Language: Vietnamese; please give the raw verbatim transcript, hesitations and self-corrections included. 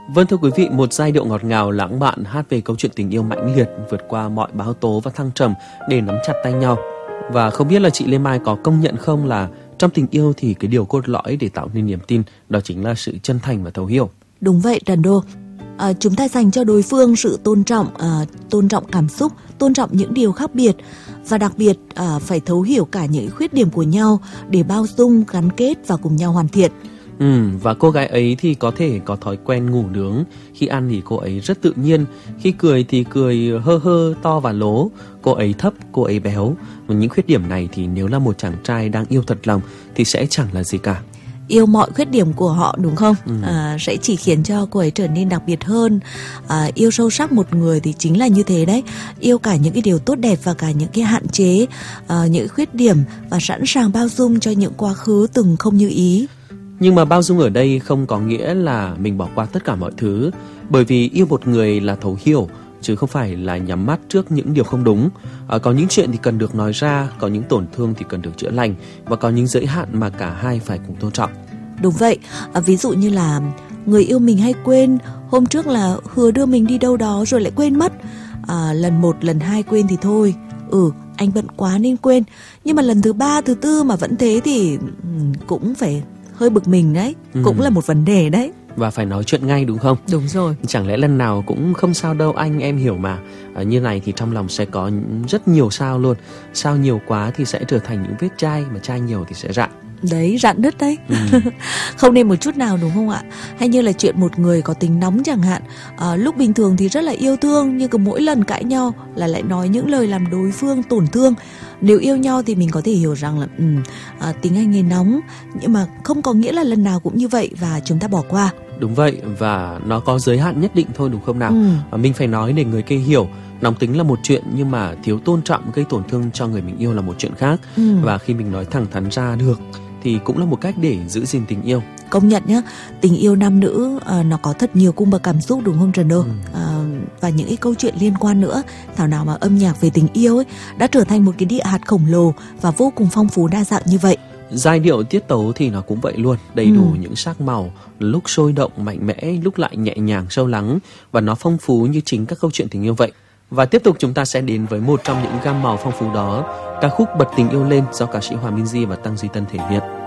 Vâng thưa quý vị, một giai điệu ngọt ngào lãng mạn hát về câu chuyện tình yêu mãnh liệt vượt qua mọi bão tố và thăng trầm để nắm chặt tay nhau. Và không biết là chị Lê Mai có công nhận không là trong tình yêu thì cái điều cốt lõi để tạo nên niềm tin đó chính là sự chân thành và thấu hiểu. Đúng vậy Trần Đô. À, chúng ta dành cho đối phương sự tôn trọng, à, tôn trọng cảm xúc, tôn trọng những điều khác biệt và đặc biệt à, phải thấu hiểu cả những khuyết điểm của nhau để bao dung, gắn kết và cùng nhau hoàn thiện. Ừ, và cô gái ấy thì có thể có thói quen ngủ nướng. Khi ăn thì cô ấy rất tự nhiên. Khi cười thì cười hơ hơ, to và lố. Cô ấy thấp, cô ấy béo. Và những khuyết điểm này thì nếu là một chàng trai đang yêu thật lòng thì sẽ chẳng là gì cả. Yêu mọi khuyết điểm của họ đúng không? Ừ. À, sẽ chỉ khiến cho cô ấy trở nên đặc biệt hơn. À, yêu sâu sắc một người thì chính là như thế đấy. Yêu cả những cái điều tốt đẹp và cả những cái hạn chế, à, những khuyết điểm và sẵn sàng bao dung cho những quá khứ từng không như ý. Nhưng mà bao dung ở đây không có nghĩa là mình bỏ qua tất cả mọi thứ. Bởi vì yêu một người là thấu hiểu, chứ không phải là nhắm mắt trước những điều không đúng. À, có những chuyện thì cần được nói ra, có những tổn thương thì cần được chữa lành, và có những giới hạn mà cả hai phải cùng tôn trọng. Đúng vậy, à, ví dụ như là người yêu mình hay quên, hôm trước là hứa đưa mình đi đâu đó rồi lại quên mất. À, lần một, lần hai quên thì thôi, ừ anh bận quá nên quên. Nhưng mà lần thứ ba, thứ tư mà vẫn thế thì um, cũng phải hơi bực mình đấy, ừ. Cũng là một vấn đề đấy. Và phải nói chuyện ngay đúng không? Đúng rồi. Chẳng lẽ lần nào cũng không sao đâu anh, em hiểu mà. À, như này thì trong lòng sẽ có rất nhiều sao luôn. Sao nhiều quá thì sẽ trở thành những vết chai, mà chai nhiều thì sẽ rạn. Đấy, rạn nứt đấy. Ừ. Không nên một chút nào đúng không ạ? Hay như là chuyện một người có tính nóng chẳng hạn, à, lúc bình thường thì rất là yêu thương, nhưng cứ mỗi lần cãi nhau là lại nói những lời làm đối phương tổn thương. Nếu yêu nhau thì mình có thể hiểu rằng là ừ, à, tính anh ấy nóng, nhưng mà không có nghĩa là lần nào cũng như vậy và chúng ta bỏ qua. Đúng vậy, và nó có giới hạn nhất định thôi đúng không nào? Ừ. À, mình phải nói để người kia hiểu. Nóng tính là một chuyện, nhưng mà thiếu tôn trọng gây tổn thương cho người mình yêu là một chuyện khác. Ừ. Và khi mình nói thẳng thắn ra được thì cũng là một cách để giữ gìn tình yêu. Công nhận nhá, tình yêu nam nữ à, nó có thật nhiều cung bậc cảm xúc đúng không Trần Đô? Ừ. À, và những cái câu chuyện liên quan nữa. Thảo nào mà âm nhạc về tình yêu ấy đã trở thành một cái địa hạt khổng lồ và vô cùng phong phú đa dạng như vậy. Giai điệu tiết tấu thì nó cũng vậy luôn, đầy ừ. đủ những sắc màu, lúc sôi động mạnh mẽ, lúc lại nhẹ nhàng sâu lắng, và nó phong phú như chính các câu chuyện tình yêu vậy. Và tiếp tục chúng ta sẽ đến với một trong những gam màu phong phú đó, ca khúc Bật Tình Yêu Lên do ca sĩ Hòa Minzy và Tăng Duy Tân thể hiện.